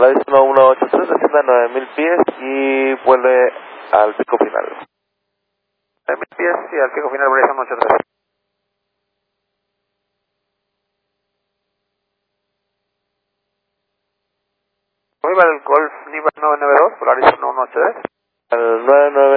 Polaris 1183, descienda a 9000 pies y vuelve al pico final. 9000 pies y al pico final, Polaris 1183. ¿Cómo iba el Golf Lima 992, Polaris 1183? El 992.